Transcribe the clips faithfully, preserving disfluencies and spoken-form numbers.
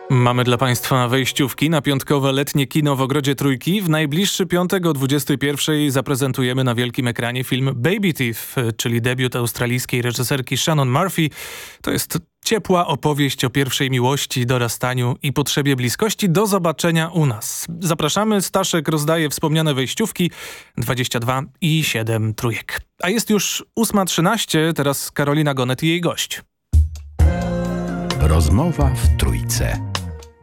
Mamy dla Państwa wejściówki na piątkowe letnie kino w Ogrodzie Trójki. W najbliższy piątek o dwudziestej pierwszej zaprezentujemy na wielkim ekranie film Baby Teeth, czyli debiut australijskiej reżyserki Shannon Murphy. To jest ciepła opowieść o pierwszej miłości, dorastaniu i potrzebie bliskości. Do zobaczenia u nas. Zapraszamy, Staszek rozdaje wspomniane wejściówki dwadzieścia dwa i siedem trójek. A jest już ósma trzynaście, teraz Karolina Gonet i jej gość. Rozmowa w Trójce.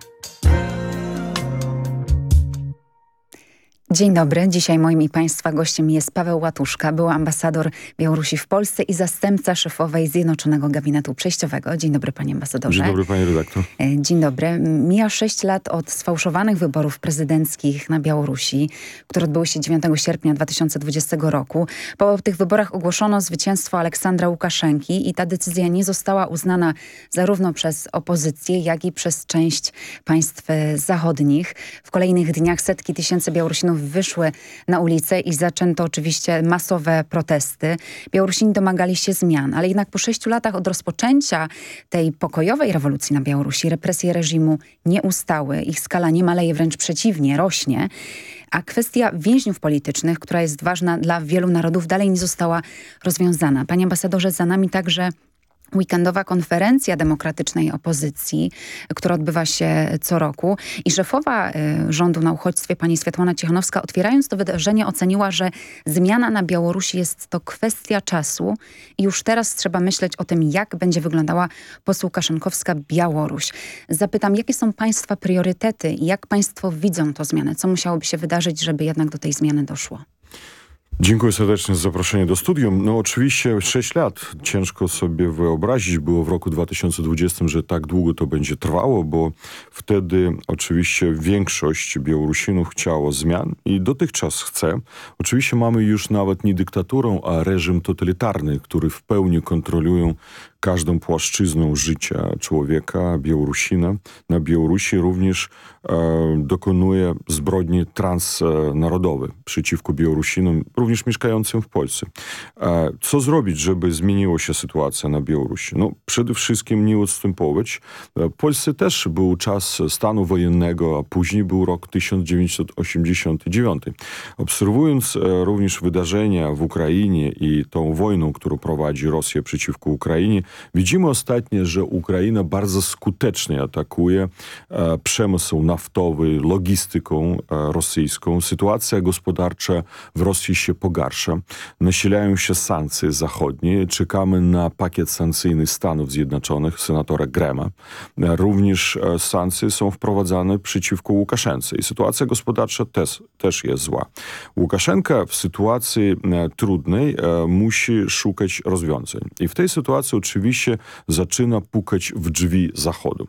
Dzień dobry. Dzisiaj moim i Państwa gościem jest Paweł Łatuszka, były ambasador Białorusi w Polsce i zastępca szefowej Zjednoczonego Gabinetu Przejściowego. Dzień dobry, panie ambasadorze. Dzień dobry, pani redaktor. Dzień dobry. Mija sześć lat od sfałszowanych wyborów prezydenckich na Białorusi, które odbyły się dziewiątego sierpnia dwa tysiące dwudziestego roku. Po tych wyborach ogłoszono zwycięstwo Aleksandra Łukaszenki i ta decyzja nie została uznana zarówno przez opozycję, jak i przez część państw zachodnich. W kolejnych dniach setki tysięcy Białorusinów wyszły na ulicę i zaczęto oczywiście masowe protesty. Białorusini domagali się zmian, ale jednak po sześciu latach od rozpoczęcia tej pokojowej rewolucji na Białorusi represje reżimu nie ustały. Ich skala nie maleje, wręcz przeciwnie, rośnie. A kwestia więźniów politycznych, która jest ważna dla wielu narodów, dalej nie została rozwiązana. Panie ambasadorze, za nami także weekendowa konferencja demokratycznej opozycji, która odbywa się co roku. I szefowa y, rządu na uchodźstwie, pani Swiatłana Cichanowska, otwierając to wydarzenie, oceniła, że zmiana na Białorusi jest to kwestia czasu i już teraz trzeba myśleć o tym, jak będzie wyglądała post-łukaszenkowska Białoruś. Zapytam, jakie są państwa priorytety i jak państwo widzą tę zmianę? Co musiałoby się wydarzyć, żeby jednak do tej zmiany doszło? Dziękuję serdecznie za zaproszenie do studium. No oczywiście sześć lat ciężko sobie wyobrazić było w roku dwa tysiące dwudziestym, że tak długo to będzie trwało, bo wtedy oczywiście większość Białorusinów chciało zmian i dotychczas chce. Oczywiście mamy już nawet nie dyktaturę, a reżim totalitarny, który w pełni kontrolują każdą płaszczyzną życia człowieka, Białorusina. Na Białorusi również e, dokonuje zbrodni transnarodowe przeciwko Białorusinom, również mieszkającym w Polsce. E, co zrobić, żeby zmieniła się sytuacja na Białorusi? No, przede wszystkim nie odstępować. W Polsce też był czas stanu wojennego, a później był rok tysiąc dziewięćset osiemdziesiąty dziewiąty. Obserwując e, również wydarzenia w Ukrainie i tą wojną, którą prowadzi Rosja przeciwko Ukrainie, widzimy ostatnio, że Ukraina bardzo skutecznie atakuje e, przemysł naftowy, logistyką e, rosyjską. Sytuacja gospodarcza w Rosji się pogarsza. Nasilają się sankcje zachodnie. Czekamy na pakiet sankcyjny Stanów Zjednoczonych, senatora Grema. E, również e, sankcje są wprowadzane przeciwko Łukaszence. I sytuacja gospodarcza też, też jest zła. Łukaszenka w sytuacji e, trudnej e, musi szukać rozwiązań. I w tej sytuacji oczywiście Oczywiście zaczyna pukać w drzwi Zachodu.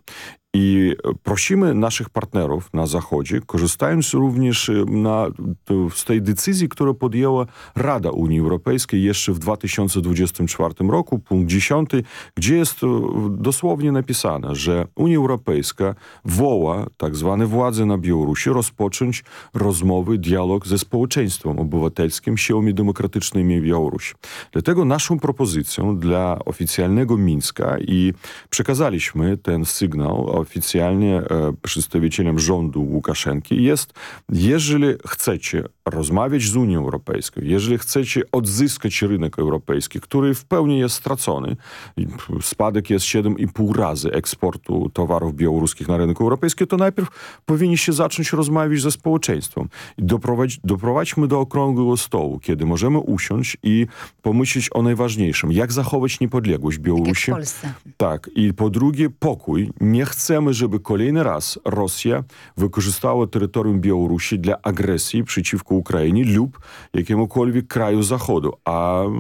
I prosimy naszych partnerów na Zachodzie, korzystając również na, to, z tej decyzji, którą podjęła Rada Unii Europejskiej jeszcze w dwa tysiące dwudziestym czwartym roku, punkt dziesiąty, gdzie jest dosłownie napisane, że Unia Europejska woła tak zwane władze na Białorusi rozpocząć rozmowy, dialog ze społeczeństwem obywatelskim, siłami demokratycznymi Białorusi. Dlatego naszą propozycją dla oficjalnego Mińska i przekazaliśmy ten sygnał oficjalnie e, przedstawicielem rządu Łukaszenki jest, jeżeli chcecie rozmawiać z Unią Europejską, jeżeli chcecie odzyskać rynek europejski, który w pełni jest stracony, spadek jest siedem i pół razy eksportu towarów białoruskich na rynek europejski, to najpierw powinniście zacząć rozmawiać ze społeczeństwem. I doprowadź, doprowadźmy do okrągłego stołu, kiedy możemy usiąść i pomyśleć o najważniejszym. Jak zachować niepodległość Białorusi? Tak jak w Polsce. Tak. I po drugie pokój. Nie chcemy, żeby kolejny raz Rosja wykorzystała terytorium Białorusi dla agresji przeciwko Ukrainie lub jakiemukolwiek kraju Zachodu. A